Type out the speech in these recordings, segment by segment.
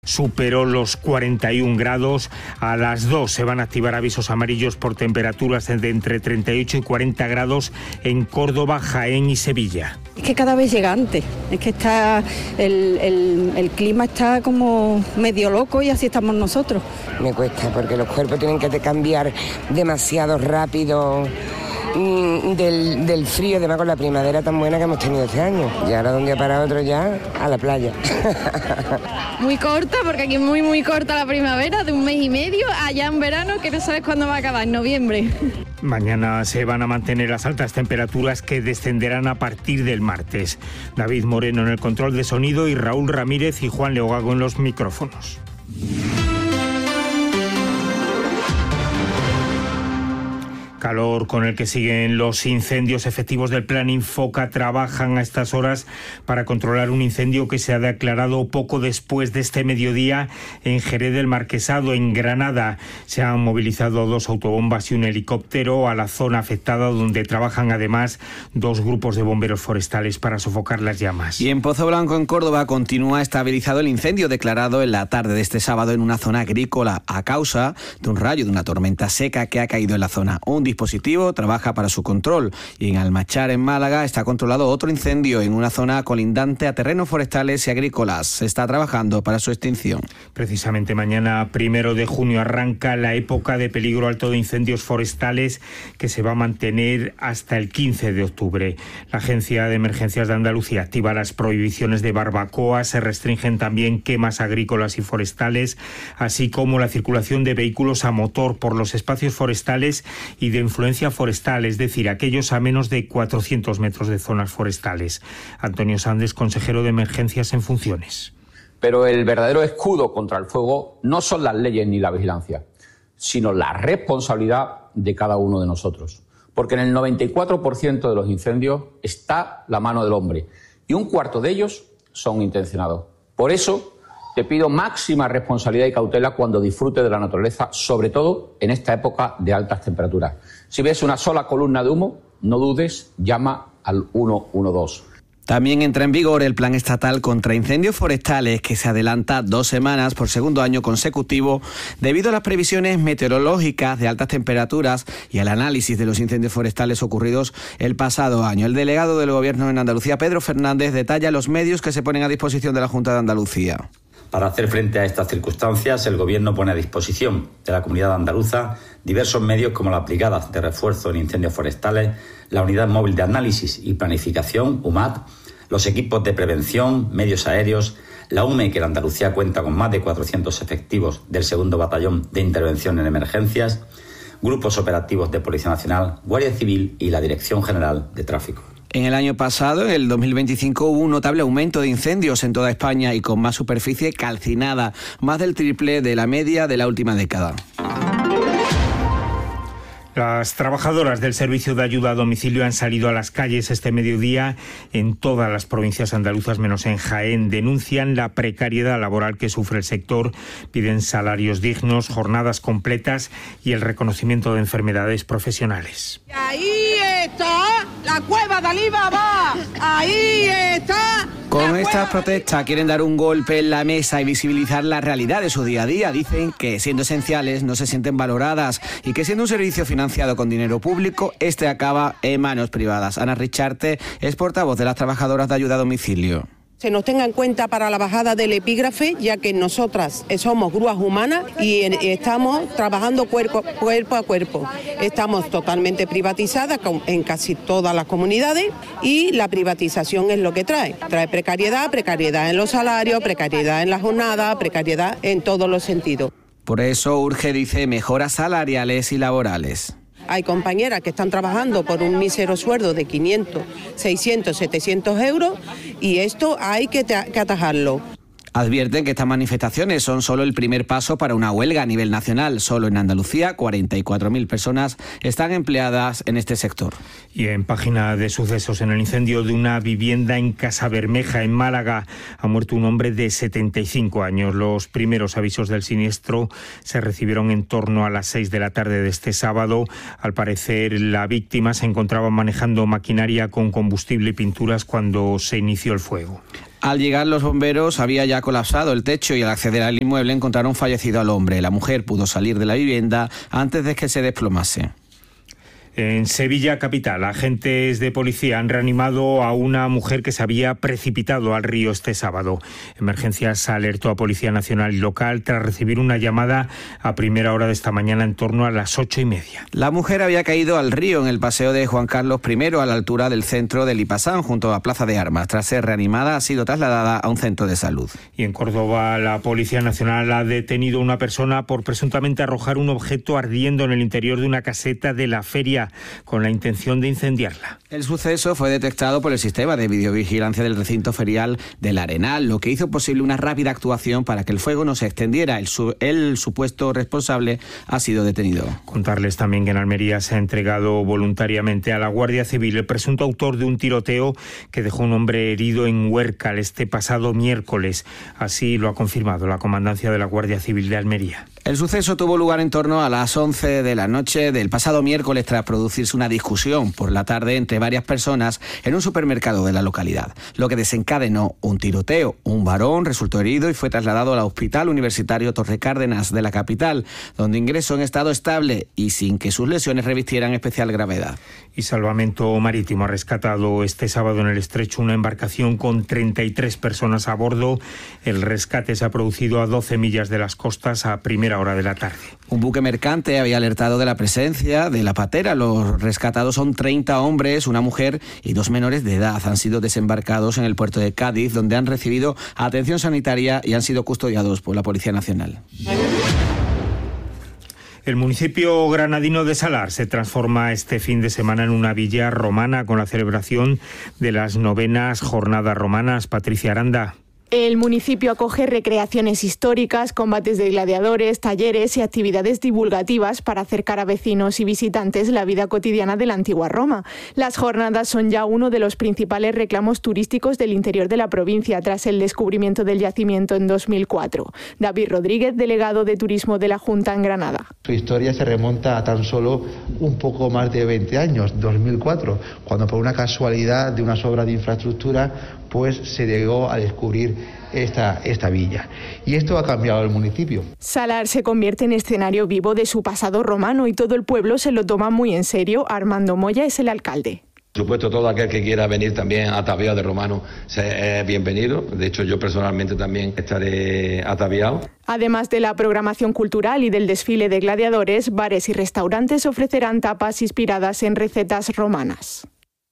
Superó los 41 grados. A las 2 se van a activar avisos amarillos por temperaturas de entre 38 y 40 grados en Córdoba, Jaén y Sevilla. Es que cada vez llega antes, es que está el clima está como medio loco y así estamos nosotros. Me cuesta porque los cuerpos tienen que cambiar demasiado rápido del frío, además con la primavera tan buena que hemos tenido este año. Y ahora de un día para otro ya a la playa. Muy corta, porque aquí es muy corta la primavera, de un mes y medio, allá en verano que no sabes cuándo va a acabar, en noviembre. Mañana se van a mantener las altas temperaturas que descenderán a partir del martes. David Moreno en el control de sonido y Raúl Ramírez y Juan Leogago en los micrófonos. Calor con el que siguen los incendios. Efectivos del Plan Infoca trabajan a estas horas para controlar un incendio que se ha declarado poco después de este mediodía en Jerez del Marquesado, en Granada. Se han movilizado 2 autobombas y un helicóptero a la zona afectada, donde trabajan además 2 grupos de bomberos forestales para sofocar las llamas. Y en Pozo Blanco, en Córdoba, continúa estabilizado el incendio declarado en la tarde de este sábado en una zona agrícola a causa de un rayo de una tormenta seca que ha caído en la zona. Un dispositivo trabaja para su control y en Almachar, en Málaga, está controlado otro incendio en una zona colindante a terrenos forestales y agrícolas. Se está trabajando para su extinción. Precisamente mañana, 1 de junio, arranca la época de peligro alto de incendios forestales que se va a mantener hasta el 15 de octubre. La Agencia de Emergencias de Andalucía activa las prohibiciones de barbacoa, se restringen también quemas agrícolas y forestales, así como la circulación de vehículos a motor por los espacios forestales y de influencia forestal, es decir, aquellos a menos de 400 metros de zonas forestales. Antonio Sandes, consejero de Emergencias en funciones. Pero el verdadero escudo contra el fuego no son las leyes ni la vigilancia, sino la responsabilidad de cada uno de nosotros. Porque en el 94% de los incendios está la mano del hombre y 1/4 de ellos son intencionados. Por eso te pido máxima responsabilidad y cautela cuando disfrutes de la naturaleza, sobre todo en esta época de altas temperaturas. Si ves una sola columna de humo, no dudes, llama al 112. También entra en vigor el Plan Estatal contra Incendios Forestales, que se adelanta 2 semanas por segundo año consecutivo debido a las previsiones meteorológicas de altas temperaturas y al análisis de los incendios forestales ocurridos el pasado año. El delegado del Gobierno en Andalucía, Pedro Fernández, detalla los medios que se ponen a disposición de la Junta de Andalucía. Para hacer frente a estas circunstancias, el Gobierno pone a disposición de la comunidad andaluza diversos medios como las brigadas de refuerzo en incendios forestales, la Unidad Móvil de Análisis y Planificación, UMAT, los equipos de prevención, medios aéreos, la UME, que en Andalucía cuenta con más de 400 efectivos del 2º Batallón de Intervención en Emergencias, grupos operativos de Policía Nacional, Guardia Civil y la Dirección General de Tráfico. En el año pasado, en el 2025, hubo un notable aumento de incendios en toda España y con más superficie calcinada, más del triple de la media de la última década. Las trabajadoras del Servicio de Ayuda a Domicilio han salido a las calles este mediodía en todas las provincias andaluzas, menos en Jaén. Denuncian la precariedad laboral que sufre el sector, piden salarios dignos, jornadas completas y el reconocimiento de enfermedades profesionales. Ahí está la cueva de Alibaba, ahí está. Con estas protestas quieren dar un golpe en la mesa y visibilizar la realidad de su día a día. Dicen que siendo esenciales no se sienten valoradas y que siendo un servicio financiado con dinero público, este acaba en manos privadas. Ana Richarte es portavoz de las trabajadoras de ayuda a domicilio. Se nos tenga en cuenta para la bajada del epígrafe, ya que nosotras somos grúas humanas y estamos trabajando cuerpo a cuerpo. Estamos totalmente privatizadas en casi todas las comunidades y la privatización es lo que trae. Trae precariedad en los salarios, precariedad en la jornada, precariedad en todos los sentidos. Por eso urge, dice, mejoras salariales y laborales. Hay compañeras que están trabajando por un mísero sueldo de 500, 600, 700 euros y esto hay que atajarlo. Advierten que estas manifestaciones son solo el primer paso para una huelga a nivel nacional. Solo en Andalucía, 44.000 personas están empleadas en este sector. Y en página de sucesos, en el incendio de una vivienda en Casabermeja, en Málaga, ha muerto un hombre de 75 años. Los primeros avisos del siniestro se recibieron en torno a las 6 de la tarde de este sábado. Al parecer, la víctima se encontraba manejando maquinaria con combustible y pinturas cuando se inició el fuego. Al llegar los bomberos había ya colapsado el techo y al acceder al inmueble encontraron fallecido al hombre. La mujer pudo salir de la vivienda antes de que se desplomase. En Sevilla capital, agentes de policía han reanimado a una mujer que se había precipitado al río este sábado. Emergencias alertó a Policía Nacional y local tras recibir una llamada a primera hora de esta mañana en torno a las 8:30. La mujer había caído al río en el paseo de Juan Carlos I a la altura del centro de Lipasán, junto a Plaza de Armas. Tras ser reanimada, ha sido trasladada a un centro de salud. Y en Córdoba, la Policía Nacional ha detenido a una persona por presuntamente arrojar un objeto ardiendo en el interior de una caseta de la feria, con la intención de incendiarla. El suceso fue detectado por el sistema de videovigilancia del recinto ferial del Arenal, lo que hizo posible una rápida actuación para que el fuego no se extendiera. El supuesto responsable ha sido detenido. Contarles también que en Almería se ha entregado voluntariamente a la Guardia Civil el presunto autor de un tiroteo que dejó un hombre herido en Huércal este pasado miércoles. Así lo ha confirmado la Comandancia de la Guardia Civil de Almería. El suceso tuvo lugar en torno a las 11 de la noche del pasado miércoles tras producirse una discusión por la tarde entre varias personas en un supermercado de la localidad, lo que desencadenó un tiroteo. Un varón resultó herido y fue trasladado al Hospital Universitario Torre Cárdenas de la capital, donde ingresó en estado estable y sin que sus lesiones revistieran especial gravedad. Y Salvamento Marítimo ha rescatado este sábado en el Estrecho una embarcación con 33 personas a bordo. El rescate se ha producido a 12 millas de las costas a primera hora de la tarde. Un buque mercante había alertado de la presencia de la patera. Los rescatados son 30 hombres, una mujer y 2 menores de edad. Han sido desembarcados en el puerto de Cádiz, donde han recibido atención sanitaria y han sido custodiados por la Policía Nacional. El municipio granadino de Salar se transforma este fin de semana en una villa romana con la celebración de las 9º Jornadas Romanas. Patricia Aranda. El municipio acoge recreaciones históricas, combates de gladiadores, talleres y actividades divulgativas para acercar a vecinos y visitantes la vida cotidiana de la antigua Roma. Las jornadas son ya uno de los principales reclamos turísticos del interior de la provincia tras el descubrimiento del yacimiento en 2004. David Rodríguez, delegado de Turismo de la Junta en Granada. Su historia se remonta a tan solo un poco más de 20 años, 2004, cuando por una casualidad de unas obras de infraestructura pues se llegó a descubrir esta villa. Y esto ha cambiado el municipio. Salar se convierte en escenario vivo de su pasado romano y todo el pueblo se lo toma muy en serio. Armando Moya es el alcalde. Por supuesto, todo aquel que quiera venir también ataviado de romano es bienvenido. De hecho, yo personalmente también estaré ataviado. Además de la programación cultural y del desfile de gladiadores, bares y restaurantes ofrecerán tapas inspiradas en recetas romanas.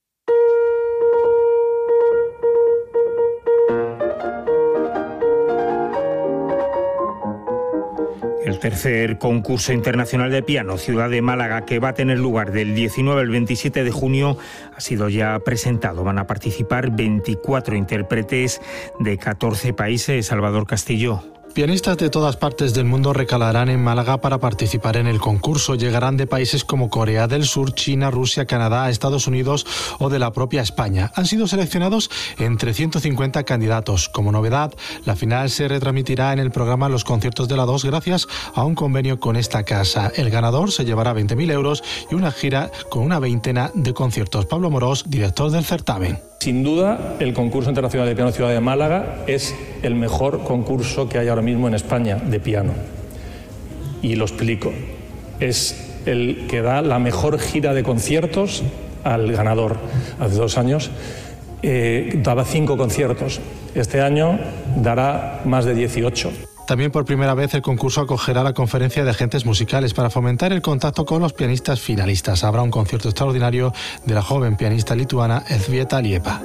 El tercer concurso internacional de piano Ciudad de Málaga, que va a tener lugar del 19 al 27 de junio, ha sido ya presentado. Van a participar 24 intérpretes de 14 países. Salvador Castillo. Pianistas de todas partes del mundo recalarán en Málaga para participar en el concurso. Llegarán de países como Corea del Sur, China, Rusia, Canadá, Estados Unidos o de la propia España. Han sido seleccionados entre 150 candidatos. Como novedad, la final se retransmitirá en el programa Los Conciertos de la 2 gracias a un convenio con esta casa. El ganador se llevará 20.000 euros y una gira con una veintena de conciertos. Pablo Morós, director del certamen. Sin duda, el concurso internacional de piano Ciudad de Málaga es el mejor concurso que hay ahora mismo en España de piano. Y lo explico. Es el que da la mejor gira de conciertos al ganador. Hace 2 años daba 5 conciertos. Este año dará más de 18. También por primera vez el concurso acogerá la conferencia de agentes musicales para fomentar el contacto con los pianistas finalistas. Habrá un concierto extraordinario de la joven pianista lituana Elzbieta Liepa.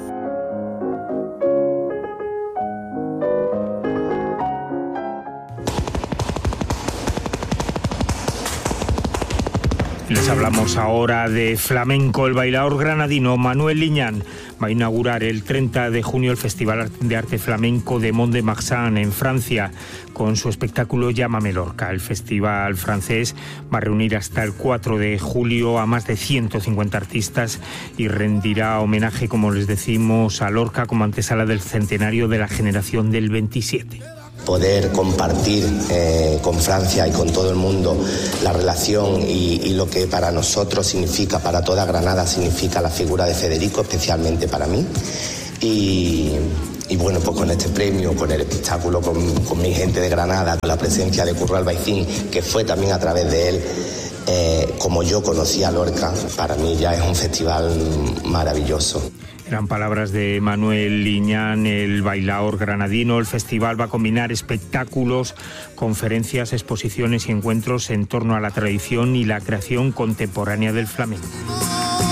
Les hablamos ahora de flamenco. El bailaor granadino Manuel Liñán va a inaugurar el 30 de junio el Festival de Arte Flamenco de Mont-de-Marsan en Francia con su espectáculo Llámame Lorca. El festival francés va a reunir hasta el 4 de julio a más de 150 artistas y rendirá homenaje, como les decimos, a Lorca como antesala del centenario de la generación del 27. Poder compartir con Francia y con todo el mundo la relación y lo que para nosotros significa, para toda Granada significa la figura de Federico, especialmente para mí. Y Y bueno, pues con este premio, con el espectáculo, con mi gente de Granada, con la presencia de Curro Albaicín, que fue también a través de él, como yo conocí a Lorca, para mí ya es un festival maravilloso. Eran palabras de Manuel Liñán, el bailaor granadino. El festival va a combinar espectáculos, conferencias, exposiciones y encuentros en torno a la tradición y la creación contemporánea del flamenco.